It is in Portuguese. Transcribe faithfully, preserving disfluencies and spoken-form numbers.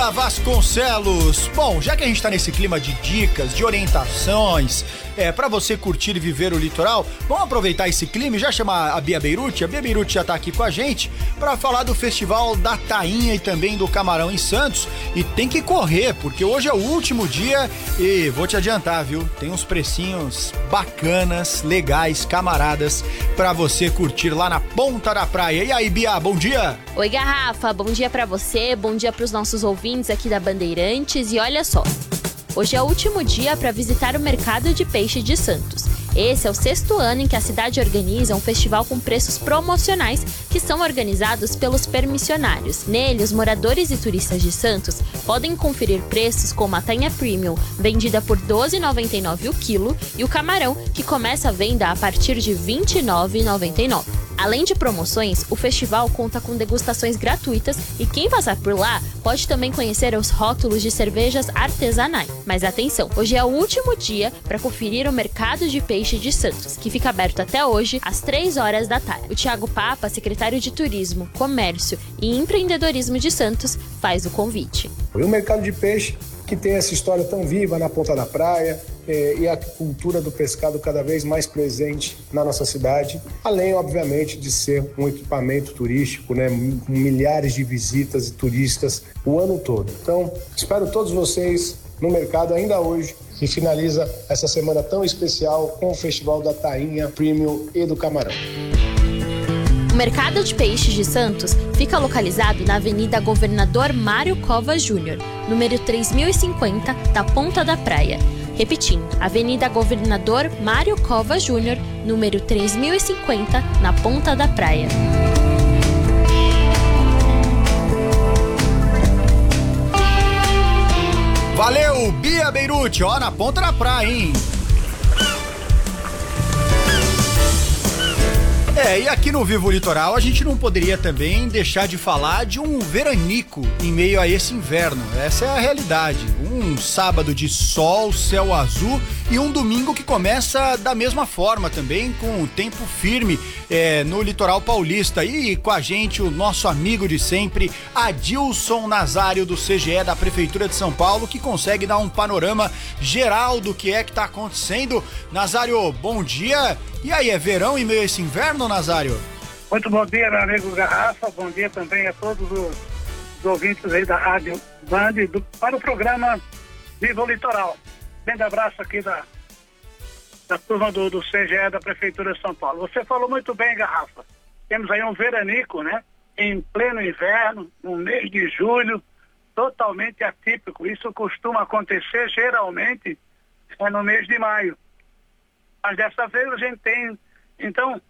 dia, Vasconcelos! Bom, já que a gente tá nesse clima de dicas, de orientações, é, para você curtir e viver o litoral, vamos aproveitar esse clima e já chamar a Bia Beirute. A Bia Beirute já tá aqui com a gente para falar do Festival da Tainha e também do Camarão em Santos. E tem que correr, porque hoje é o último dia e vou te adiantar, viu? Tem uns precinhos bacanas, legais, camaradas, para você curtir lá na ponta da praia. E aí, Bia, bom dia! Oi, Garrafa, bom dia pra você, bom dia pros nossos ouvintes aqui da Bandeirantes. E olha só, hoje é o último dia para visitar o Mercado de Peixe de Santos. Esse é o sexto ano em que a cidade organiza um festival com preços promocionais que são organizados pelos permissionários. Nele, os moradores e turistas de Santos podem conferir preços como a tainha premium, vendida por doze reais e noventa e nove centavos o quilo, e o camarão, que começa a venda a partir de vinte e nove reais e noventa e nove centavos. Além de promoções, o festival conta com degustações gratuitas e quem passar por lá pode também conhecer os rótulos de cervejas artesanais. Mas atenção, hoje é o último dia para conferir o Mercado de Peixe de Santos, que fica aberto até hoje, às três horas da tarde. O Thiago Papa, secretário de Turismo, Comércio e Empreendedorismo de Santos, faz o convite. E o Mercado de Peixe, que tem essa história tão viva na ponta da praia, é, e a cultura do pescado cada vez mais presente na nossa cidade, além, obviamente, de ser um equipamento turístico, né, com milhares de visitas e turistas o ano todo. Então, espero todos vocês no mercado ainda hoje, e finaliza essa semana tão especial com o Festival da Tainha, Premium e do Camarão. O Mercado de Peixes de Santos fica localizado na Avenida Governador Mário Covas Júnior, número três mil e cinquenta, da Ponta da Praia. Repetindo, Avenida Governador Mário Covas Júnior, número três mil e cinquenta, na Ponta da Praia. Valeu, Bia Beirute, ó, na ponta da praia, hein? É, e aqui no Vivo Litoral a gente não poderia também deixar de falar de um veranico em meio a esse inverno. Essa é a realidade. Um sábado de sol, céu azul e um domingo que começa da mesma forma também, com o tempo firme é, no litoral paulista. E com a gente o nosso amigo de sempre, Adilson Nazário, do C G E da Prefeitura de São Paulo, que consegue dar um panorama geral do que é que está acontecendo. Nazário, bom dia. E aí, é verão em meio a esse inverno, Nazário? Muito bom dia, meu amigo Garrafa. Bom dia também a todos os, os ouvintes aí da Rádio Band do, para o programa Viva o Litoral. Grande abraço aqui da, da turma do, do C G E da Prefeitura de São Paulo. Você falou muito bem, Garrafa. Temos aí um veranico, né? Em pleno inverno, no mês de julho, totalmente atípico. Isso costuma acontecer geralmente é no mês de maio. Mas dessa vez a gente tem, então,